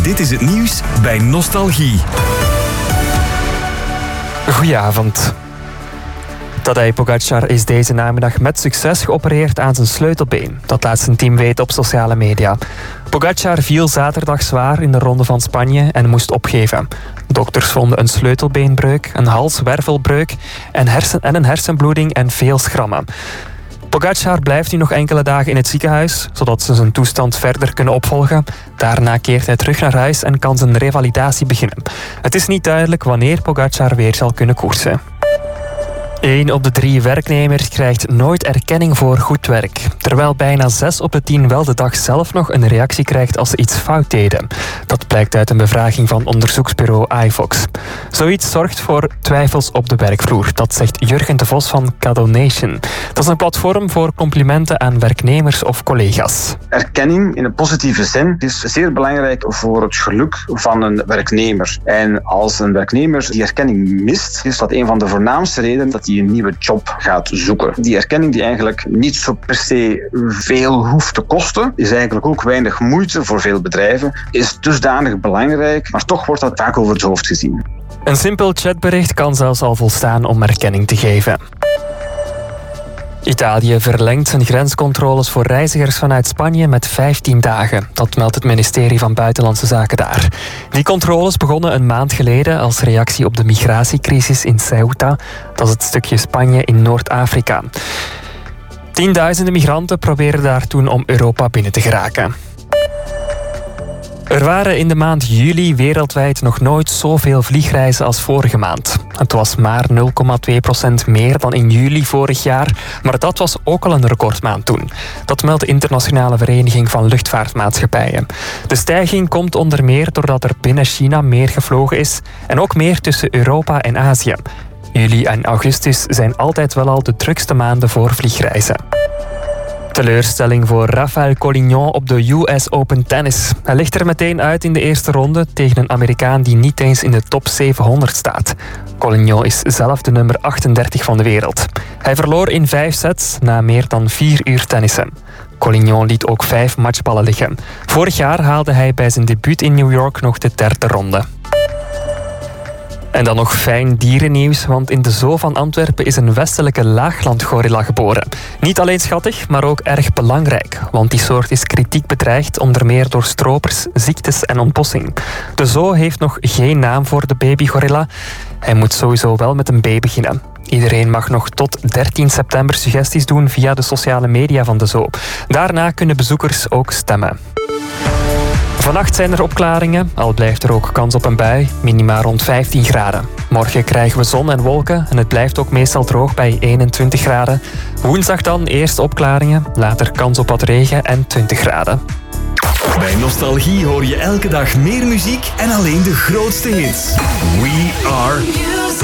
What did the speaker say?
Dit is het nieuws bij Nostalgie. Goedenavond. Tadej Pogačar is deze namiddag met succes geopereerd aan zijn sleutelbeen. Dat laat zijn team weten op sociale media. Pogačar viel zaterdag zwaar in de Ronde van Spanje en moest opgeven. Dokters vonden een sleutelbeenbreuk, een halswervelbreuk en een hersenbloeding en veel schrammen. Pogačar blijft nu nog enkele dagen in het ziekenhuis, zodat ze zijn toestand verder kunnen opvolgen. Daarna keert hij terug naar huis en kan zijn revalidatie beginnen. Het is niet duidelijk wanneer Pogačar weer zal kunnen koersen. 1 op de 3 werknemers krijgt nooit erkenning voor goed werk. Terwijl bijna 6 op de 10 wel de dag zelf nog een reactie krijgt als ze iets fout deden. Dat blijkt uit een bevraging van onderzoeksbureau iVox. Zoiets zorgt voor twijfels op de werkvloer. Dat zegt Jurgen de Vos van Cadonation. Dat is een platform voor complimenten aan werknemers of collega's. Erkenning in een positieve zin is zeer belangrijk voor het geluk van een werknemer. En als een werknemer die erkenning mist, is dat een van de voornaamste redenen dat hij een nieuwe job gaat zoeken. Die erkenning die eigenlijk niet zo per se veel hoeft te kosten, is eigenlijk ook weinig moeite voor veel bedrijven, is dusdanig belangrijk, maar toch wordt dat vaak over het hoofd gezien. Een simpel chatbericht kan zelfs al volstaan om erkenning te geven. Italië verlengt zijn grenscontroles voor reizigers vanuit Spanje met 15 dagen. Dat meldt het ministerie van Buitenlandse Zaken daar. Die controles begonnen een maand geleden als reactie op de migratiecrisis in Ceuta. Dat is het stukje Spanje in Noord-Afrika. Tienduizenden migranten probeerden daar toen om Europa binnen te geraken. Er waren in de maand juli wereldwijd nog nooit zoveel vliegreizen als vorige maand. Het was maar 0,2% meer dan in juli vorig jaar, maar dat was ook al een recordmaand toen. Dat meldt de Internationale Vereniging van Luchtvaartmaatschappijen. De stijging komt onder meer doordat er binnen China meer gevlogen is en ook meer tussen Europa en Azië. Juli en augustus zijn altijd wel al de drukste maanden voor vliegreizen. Teleurstelling voor Rafael Collignon op de US Open Tennis. Hij ligt er meteen uit in de eerste ronde tegen een Amerikaan die niet eens in de top 700 staat. Collignon is zelf de nummer 38 van de wereld. Hij verloor in 5 sets na meer dan 4 uur tennissen. Collignon liet ook 5 matchballen liggen. Vorig jaar haalde hij bij zijn debuut in New York nog de 3e ronde. En dan nog fijn dierennieuws, want in de Zoo van Antwerpen is een westelijke laaglandgorilla geboren. Niet alleen schattig, maar ook erg belangrijk, want die soort is kritiek bedreigd, onder meer door stropers, ziektes en ontbossing. De zoo heeft nog geen naam voor de babygorilla. Hij moet sowieso wel met een B beginnen. Iedereen mag nog tot 13 september suggesties doen via de sociale media van de zoo. Daarna kunnen bezoekers ook stemmen. Vannacht zijn er opklaringen, al blijft er ook kans op een bui, minima rond 15 graden. Morgen krijgen we zon en wolken en het blijft ook meestal droog bij 21 graden. Woensdag dan eerst opklaringen, later kans op wat regen en 20 graden. Bij Nostalgie hoor je elke dag meer muziek en alleen de grootste hits. We are...